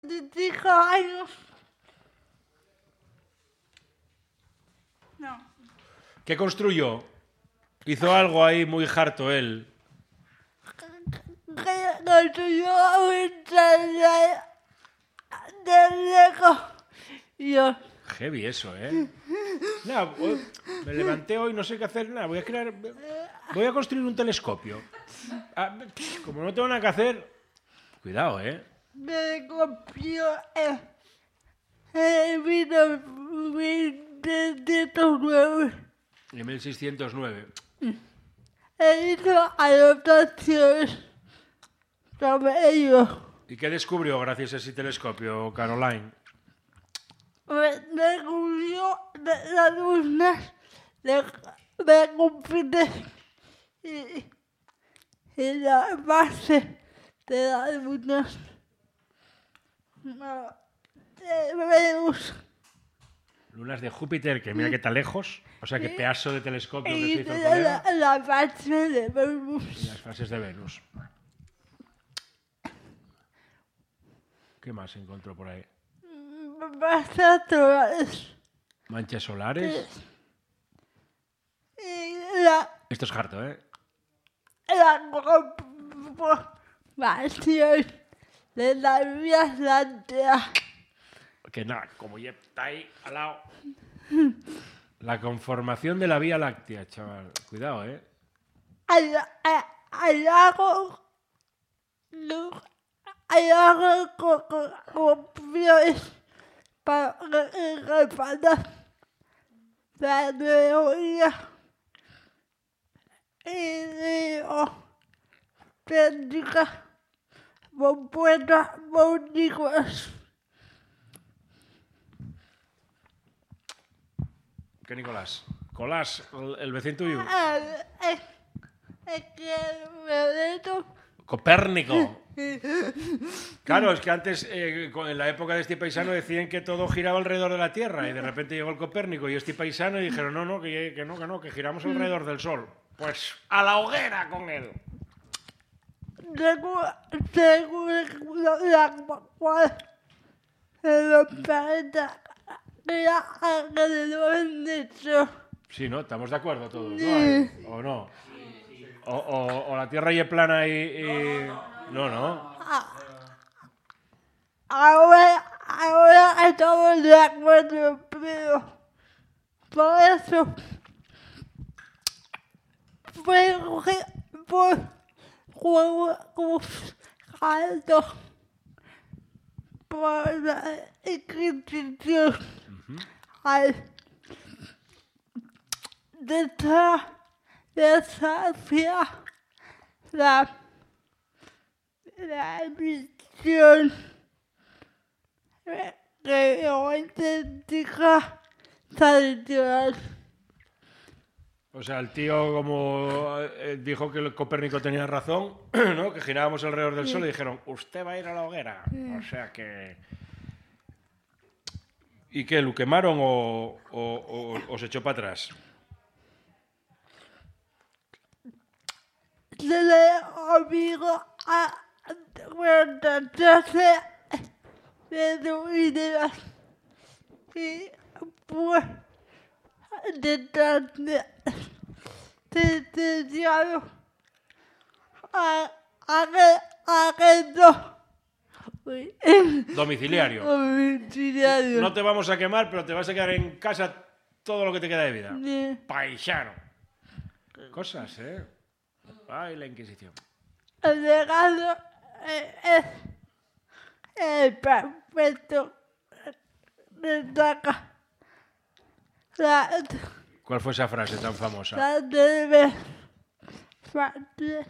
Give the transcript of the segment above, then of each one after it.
25 años. No. ¿Qué construyó? Hizo algo ahí muy harto él. Que construyó un taller de Lego. Yo. Heavy eso, ¿eh? Nada, me levanté hoy, no sé qué hacer, nada, voy a construir un telescopio. Como no tengo nada que hacer, cuidado, ¿eh? Me copió el 1909. En 1609. He hecho anotaciones sobre ello. ¿Y qué descubrió gracias a ese telescopio, Caroline? Descubrió las lunas de Júpiter y la base de las lunas de Venus. Lunas de Júpiter, que mira que está lejos. O sea, qué pedazo de telescopio que Y se hizo el colega. la base de Venus. Y las fases de Venus. ¿Qué más encontró por ahí? Manchas solares. Manchas solares. Y Esto es harto, ¿eh? la conformación de la Vía Láctea. Que nada, como ya está ahí al lado. La conformación de la Vía Láctea, chaval. Cuidado, ¿eh? Hay algo confiones para respaldar la teoría técnica compuestas múltiples. ¿Qué, Nicolás? Colás, el vecino tuyo. Es que me meto. Copérnico. Claro, es que antes, en la época de este paisano, decían que todo giraba alrededor de la Tierra y de repente llegó el Copérnico y este paisano y dijeron, no, que giramos alrededor del Sol. Pues a la hoguera con él. Según la cual los planetas giran alrededor de Sol. Sí, ¿no? Estamos de acuerdo todos, ¿no? ¿O no? O la Tierra ya es plana y... No. Ahora estamos de acuerdo, pero por eso fue por juzgado por la Inquisición al desafiar la visión geotécnica tradicional. O sea, el tío como dijo que el Copérnico tenía razón, ¿no? Que girábamos alrededor del Sol y dijeron, usted va a ir a la hoguera. O sea que... ¿Y qué? ¿Lo quemaron o se echó para atrás? Se le obligó a retractarse de sus ideas y fue sentenciado a arresto Domiciliario. domiciliario. No te vamos a quemar, pero te vas a quedar en casa todo lo que te queda de vida. Sí. Paisano. Cosas, ¿eh? Ay, la Inquisición. El legado es el perfecto destaca ¿Cuál fue esa frase tan famosa? la debe partir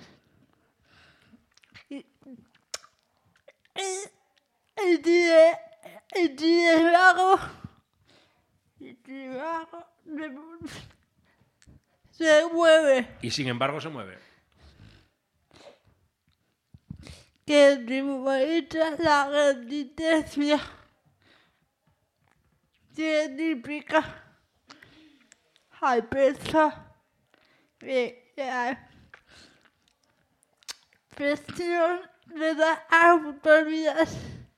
y sin embargo se mueve Y sin embargo se mueve. que simboliza la resistencia científica al peso de la presión de las autoridades